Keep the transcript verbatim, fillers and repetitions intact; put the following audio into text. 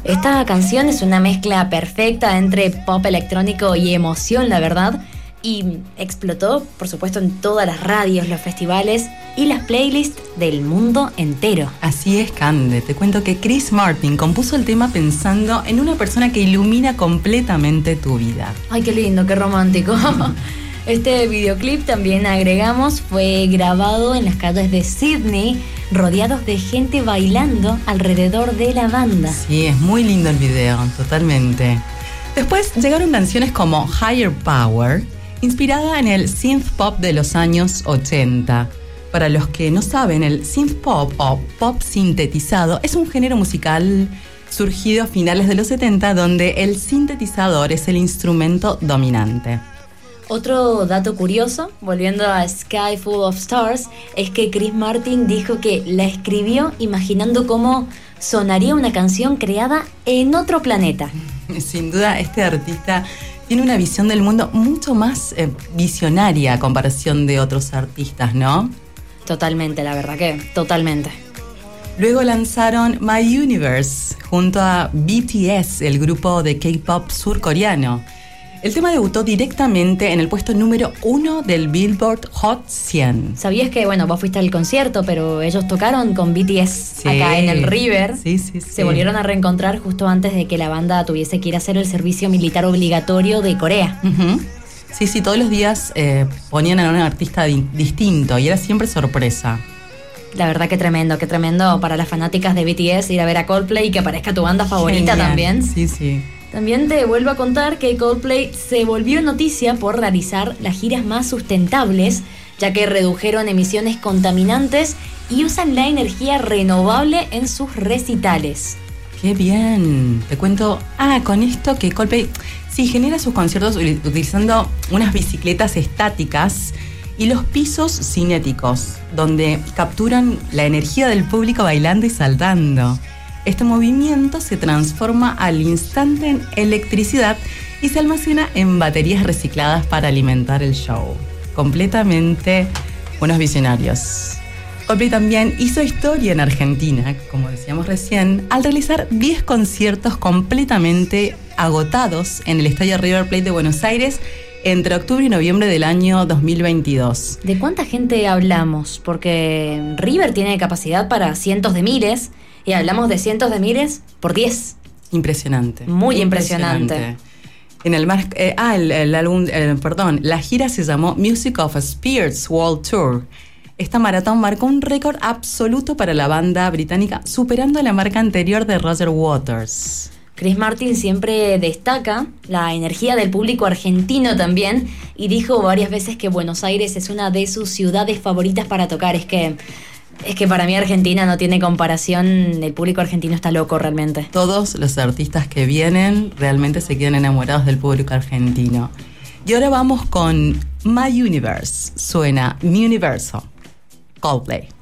Esta canción es una mezcla perfecta entre pop electrónico y emoción, la verdad, y explotó, por supuesto, en todas las radios, los festivales y las playlists del mundo entero. Así es, Cande. Te cuento que Chris Martin compuso el tema pensando en una persona que ilumina completamente tu vida. Ay, qué lindo, qué romántico. Este videoclip, también agregamos, fue grabado en las calles de Sydney, rodeados de gente bailando alrededor de la banda. Sí, es muy lindo el video, totalmente. Después llegaron canciones como Higher Power, inspirada en el synth pop de los años ochenta. Para los que no saben, el synth pop o pop sintetizado es un género musical surgido a finales de los setenta, donde el sintetizador es el instrumento dominante. Otro dato curioso, volviendo a Sky Full of Stars, es que Chris Martin dijo que la escribió imaginando cómo sonaría una canción creada en otro planeta. Sin duda, este artista tiene una visión del mundo mucho más eh, visionaria a comparación de otros artistas, ¿no? Totalmente, la verdad que totalmente. Luego lanzaron My Universe junto a B T S, el grupo de K-pop surcoreano. El tema debutó directamente en el puesto número uno del Billboard Hot cien. ¿Sabías que, bueno, vos fuiste al concierto, pero ellos tocaron con B T S sí, acá en el River? Sí, sí, sí. Se volvieron a reencontrar justo antes de que la banda tuviese que ir a hacer el servicio militar obligatorio de Corea. Uh-huh. Sí, sí, todos los días eh, ponían a un artista di- distinto y era siempre sorpresa. La verdad que tremendo, que tremendo para las fanáticas de B T S ir a ver a Coldplay y que aparezca tu banda favorita. Genial. También. Sí, sí. También te vuelvo a contar que Coldplay se volvió noticia por realizar las giras más sustentables, ya que redujeron emisiones contaminantes y usan la energía renovable en sus recitales. ¡Qué bien! Te cuento, ah, con esto que Coldplay sí genera sus conciertos utilizando unas bicicletas estáticas y los pisos cinéticos, donde capturan la energía del público bailando y saltando. Este movimiento se transforma al instante en electricidad y se almacena en baterías recicladas para alimentar el show. Completamente unos visionarios. Coldplay también hizo historia en Argentina, como decíamos recién, al realizar diez conciertos completamente agotados en el Estadio River Plate de Buenos Aires entre octubre y noviembre del año dos mil veintidós. ¿De cuánta gente hablamos? Porque River tiene capacidad para cientos de miles. Y hablamos de cientos de miles por diez. Impresionante. Muy impresionante. impresionante. En el mar, eh, ah, el, el álbum, eh, perdón, la gira se llamó Music of Spirits World Tour. Esta maratón marcó un récord absoluto para la banda británica, superando la marca anterior de Roger Waters. Chris Martin siempre destaca la energía del público argentino también y dijo varias veces que Buenos Aires es una de sus ciudades favoritas para tocar. Es que Es que para mí Argentina no tiene comparación, el público argentino está loco realmente. Todos los artistas que vienen realmente se quedan enamorados del público argentino. Y ahora vamos con My Universe, suena Mi Universo, Coldplay.